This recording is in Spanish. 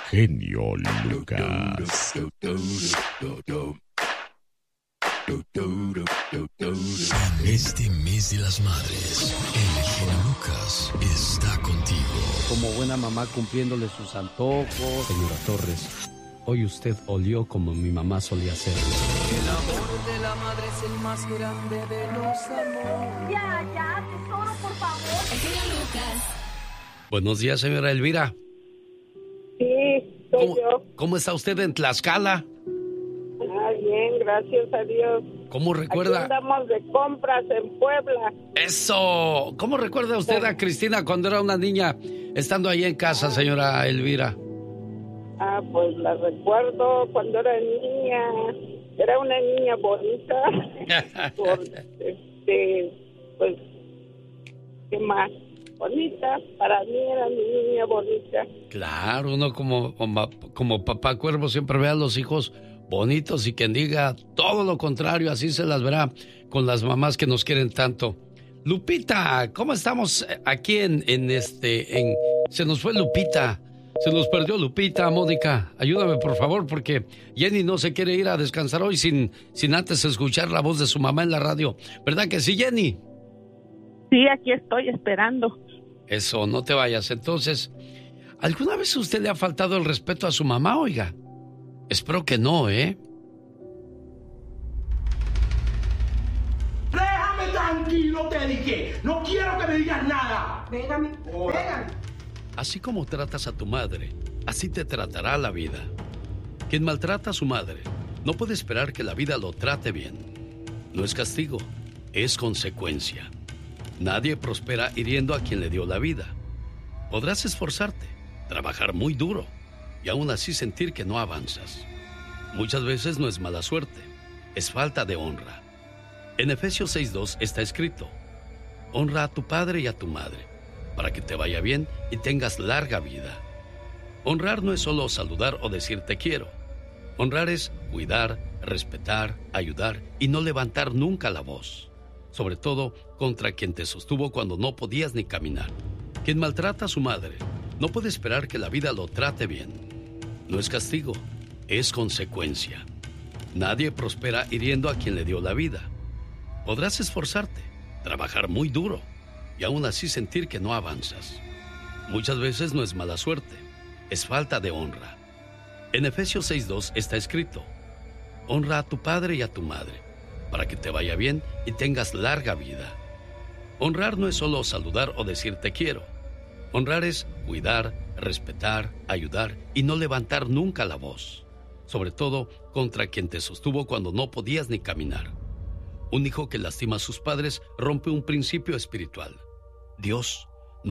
genio Lucas. Este mes de las madres, el genio Lucas está contigo. Como buena mamá cumpliéndole sus antojos. Señora Torres, hoy usted olió como mi mamá solía hacerlo. El amor de la madre es el más grande de los amores. Ya, tesoro, por favor. El genio Lucas. Buenos días, señora Elvira. Sí, soy yo. ¿Cómo está usted en Tlaxcala? Bien, gracias a Dios. ¿Cómo recuerda? Aquí andamos de compras en Puebla. ¡Eso! ¿Cómo recuerda usted a Cristina cuando era una niña, estando ahí en casa, señora Elvira? Pues la recuerdo cuando era niña. Era una niña bonita. Pues, ¿qué más? Bonita, para mí era mi niña bonita. Claro, uno como papá cuervo siempre ve a los hijos bonitos y quien diga todo lo contrario, así se las verá con las mamás que nos quieren tanto. Lupita, ¿cómo estamos aquí se nos fue Lupita, se nos perdió Lupita, Mónica, ayúdame por favor porque Jenny no se quiere ir a descansar hoy sin antes escuchar la voz de su mamá en la radio, ¿verdad que sí, Jenny? Sí, aquí estoy esperando. Eso, no te vayas. Entonces, ¿alguna vez a usted le ha faltado el respeto a su mamá, oiga? Espero que no, ¿eh? ¡Déjame tranquilo, te dije! ¡No quiero que me digas nada! Pégame. Así como tratas a tu madre, así te tratará la vida. Quien maltrata a su madre no puede esperar que la vida lo trate bien. No es castigo, es consecuencia. Nadie prospera hiriendo a quien le dio la vida. Podrás esforzarte, trabajar muy duro y aún así sentir que no avanzas. Muchas veces no es mala suerte, es falta de honra. En Efesios 6:2 está escrito: honra a tu padre y a tu madre, para que te vaya bien y tengas larga vida. Honrar no es solo saludar o decir te quiero. Honrar es cuidar, respetar, ayudar y no levantar nunca la voz. Sobre todo contra quien te sostuvo cuando no podías ni caminar. Quien maltrata a su madre no puede esperar que la vida lo trate bien. No es castigo, es consecuencia. Nadie prospera hiriendo a quien le dio la vida. Podrás esforzarte, trabajar muy duro y aún así sentir que no avanzas. Muchas veces no es mala suerte, es falta de honra. En Efesios 6:2 está escrito: honra a tu padre y a tu madre, para que te vaya bien y tengas larga vida. Honrar no es solo saludar o decir te quiero. Honrar es cuidar, respetar, ayudar y no levantar nunca la voz. Sobre todo contra quien te sostuvo cuando no podías ni caminar. Un hijo que lastima a sus padres rompe un principio espiritual. Dios